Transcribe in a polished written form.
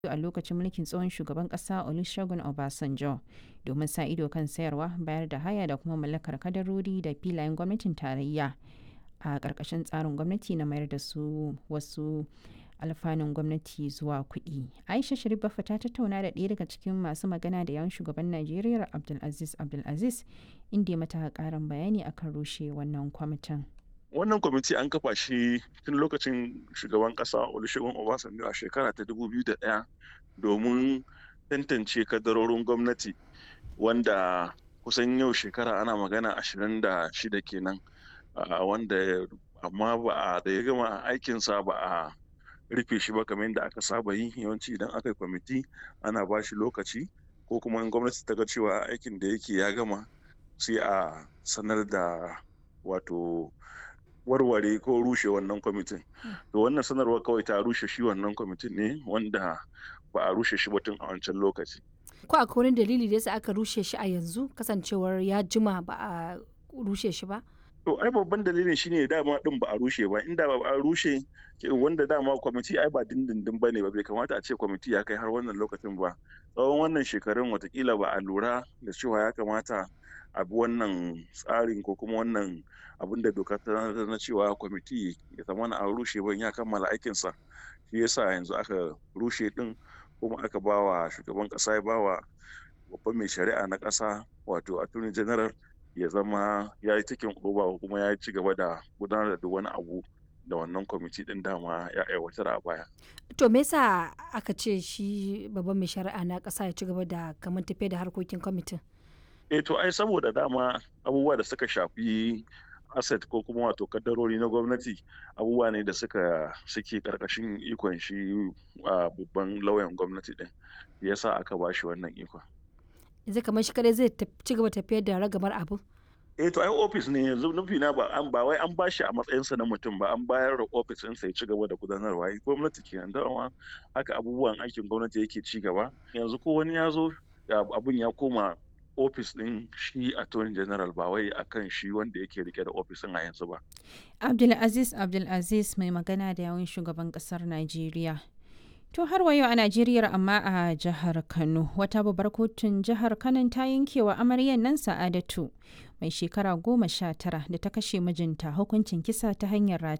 a lokacin mulkin tsohon shugaban ƙasa Olusegun Obasanjo domin sa ido kan sayarwa, bayar da haya da kuma mallakar kadarori da filayen gwamnatin tarayya a ƙarƙashin tsarin gwamnati na mayar da su wasu alfanun gwamnati zuwa kuɗi. Aisha Sharif Baffa ta tattauna da ɗaya daga cikin masu magana da yawun shugaban Najeriya Abdulaziz inda ya mata ƙarin bayani akan rushe wannan kwamitin. Wannan kwamiti an kafa shi tun lokacin shugaban ƙasa Olusegun Obasanjo a shekara ta 2001 domin tantance kadarorin gwamnati, wanda kusan yau shekara ana magana 26 kenan, wanda amma da ya gama aikinsa ba a rufe shi ba kamar yadda aka saba yi. Yawanci idan aka yi kwamiti ana ba shi lokaci, ko kuma in gwamnati ta ga cewa aikin da yake ya gama sai a sanar da wato warware ko rushe wannan kwamitin. To wannan sanarwar kawai ta rushe shi wannan kwamitin ne, wanda ba a rushe shi ba tun a wancan lokaci. Ko akwai wani dalili da yasa aka rushe shi a yanzu, kasancewar ya jima ba a rushe shi ba? To ai babban dalilin shine dama din ba a rushe ba. Inda ba a rushe, wanda dama kwamiti ai ba dindindin bane ba, bai kamata a ce kwamiti ya kai har wannan lokacin ba. Tsawon wannan shekarun watakila ba a lura da cewa ya kamata a bi wannan tsarin ko kuma wannan abin da doka ta na cewa kwamiti ya zama an rushe ban ya kammala aikinsa. Shi yasa yanzu aka rushe din, kuma aka bawa shugaban kasa, ya bawa babban mai shari'a na kasa wato attorney general ya zama ya yi cikin oba, kuma ya ci gaba da gudanar da wani abu da wannan kwamiti din dama ya aiwatar a baya. To me yasa aka ce shi babban mai shari'a na kasa ya ci gaba da kamar tafiya da harkokin kwamitin? To ai saboda dama abubuwa da suka shafi asset ko kuma wato kaddarori na gwamnati, abubuwa ne da suke karkashin ikon shi babban lauyan gwamnati din, yasa aka ba shi wannan ikon. Yanzu kamar shi kadai zai ci gaba tafiyar da ragamar abu? To ai ofis ne yanzu, nufi na ba wai an ba shi a matsayinsa na mutum ba, an bayar da ofis ɗinsa ya ci gaba da gudanarwa. Gwamnati kenan, dama haka abubuwan aikin gwamnati yake ci gaba. Yanzu ko wani ya zo abun ya koma ofis ɗin shi attorney general, ba wai akan shi wanda yake rike da ofisin a yanzu ba. Abdulaziz mai magana da yawun shugaban ƙasar Najeriya. To har wa yau a Najeriya, amma a jihar Kano, wata babbar kotun jihar Kano ta yankewa amaryar nan Sa'adatu mai shekara 19 da ta kashe mijinta hukuncin kisa ta hanyar